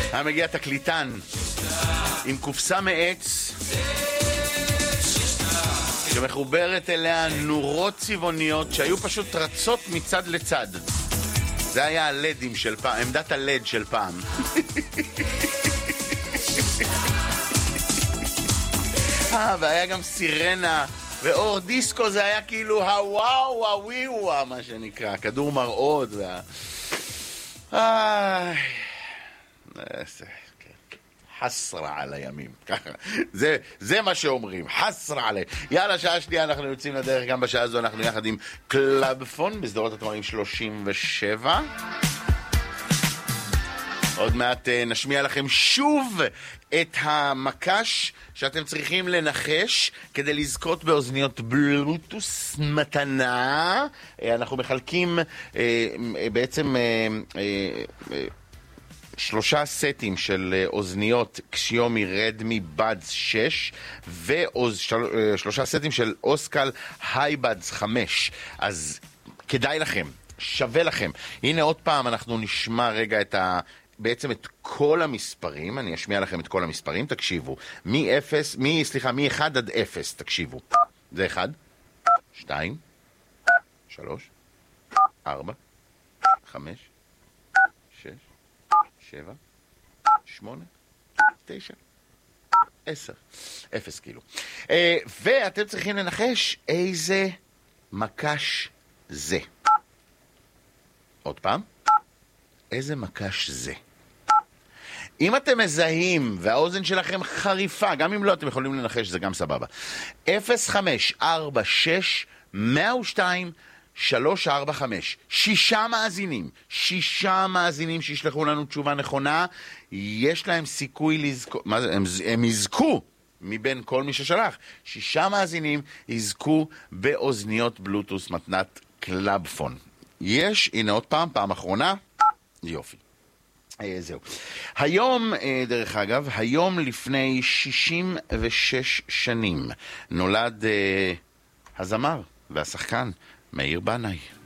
היה מגיע תקליטן עם קופסה מעץ שמחוברת אליה נורות צבעוניות שהיו פשוט רצות מצד לצד. זה היה הלדים של פעם, עמדת הלד של פעם. והיה גם סירנה ואור דיסקו, זה היה כאילו הוואו, הוויווה, מה שנקרא, כדור מראות חסרה על הימים. זה מה שאומרים, חסרה עלי. יאללה, שעה שנייה, אנחנו יוצאים לדרך. גם בשעה הזו אנחנו יחד עם קלאבפון בסדרות התמרים 37. עוד מעט נשמיע לכם שוב את המקש שאתם צריכים לנחש כדי לזכות באוזניות בלוטוס מתנה. אנחנו מחלקים בעצם 3 סטים של אוזניות כשיומי רדמי בדס 6 ו3 סטים של אוסקל הייבדס 5. אז כדאי לכם, שווה לכם. הנה עוד פעם אנחנו נשמע רגע בעצם את כל המספרים. אני אשמיע לכם את כל המספרים, תקשיבו. מ-1 עד 0, תקשיבו. זה 1, 2, 3, 4, 5, 6, 7, 8, 9, 10. 0 כאילו. ואתם צריכים לנחש איזה מקש זה. עוד פעם. איזה מקש זה. אם אתם מזהים והאוזן שלכם חריפה, גם אם לא אתם יכולים לנחש, זה גם סבבה. 0, 5, 4, 6, 102, 3, 4, 5. 6 מאזינים שישלחו לנו תשובה נכונה. יש להם סיכוי לזכות, הם יזכו מבין כל מי ששלח. 6 מאזינים יזכו באוזניות בלוטוס מתנת קלאבפון. הנה עוד פעם אחרונה. יופי. זהו. היום, דרך אגב, היום לפני 66 שנים נולד הזמר והשחקן מאיר בנאי.